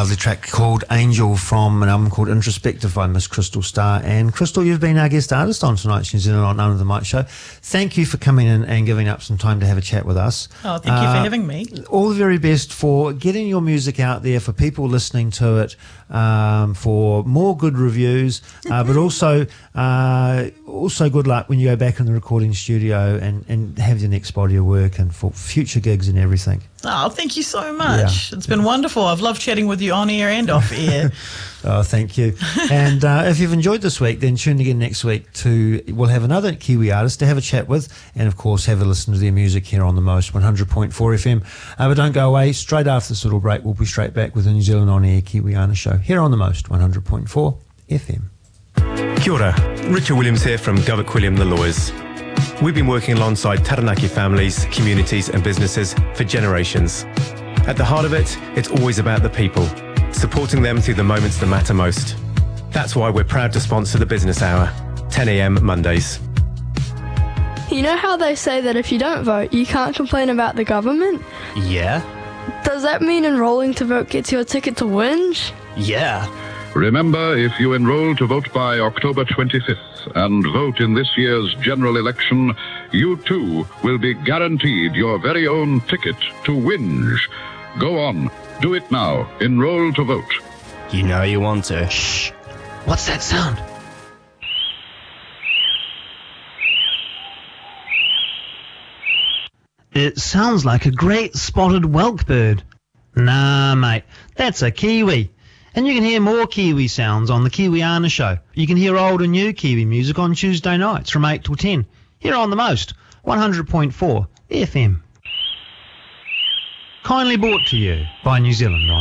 lovely track called Angel from an album called Introspective by Miss Crystal Starr. And Crystal, you've been our guest artist on tonight's New Zealand on None of the Mic show. Thank you for coming in and giving up some time to have a chat with us. Oh, thank you for having me. All the very best for getting your music out there, for people listening to it, for more good reviews, but also good luck when you go back in the recording studio and have your next body of work and for future gigs and everything. Oh, thank you so much. Yeah. It's been wonderful. I've loved chatting with you on air and off air. Oh, thank you. And if you've enjoyed this week, then tune again next week we'll have another Kiwi artist to have a chat with and, of course, have a listen to their music here on The Most 100.4 FM. But don't go away. Straight after this little break, we'll be straight back with the New Zealand On Air Kiwiana show here on The Most 100.4 FM. Kia ora. Richard Williams here from Govett Quilliam The Lawyers. We've been working alongside Taranaki families, communities and businesses for generations. At the heart of it, it's always about the people, supporting them through the moments that matter most. That's why we're proud to sponsor the Business Hour, 10 a.m. Mondays. You know how they say that if you don't vote, you can't complain about the government? Yeah. Does that mean enrolling to vote gets you a ticket to whinge? Yeah. Remember, if you enroll to vote by October 25th and vote in this year's general election, you too will be guaranteed your very own ticket to whinge. Go on, do it now. Enroll to vote. You know you want to. Shh. What's that sound? It sounds like a great spotted whelk bird. Nah, mate, that's a kiwi. And you can hear more Kiwi sounds on the Kiwiana show. You can hear old and new Kiwi music on Tuesday nights from 8 till 10. Here on The Most, 100.4 FM. Kindly brought to you by New Zealand On